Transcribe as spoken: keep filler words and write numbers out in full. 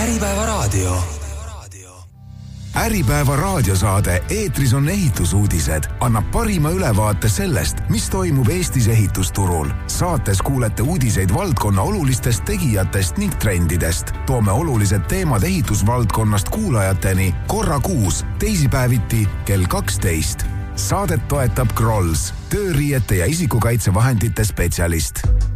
Äripäeva raadio. Äripäeva raadiosaade Eetris on ehitusuudised. Annab parima ülevaate sellest, mis toimub Eestis ehitusturul. Saates kuulete uudiseid valdkonna olulistest tegijatest ning trendidest. Toome olulised teemad ehitusvaldkonnast kuulajateni korra kuus, teisipäeviti kell kaksteist. Saadet toetab Grolls, tööriiete ja isikukaitsevahendite spetsialist.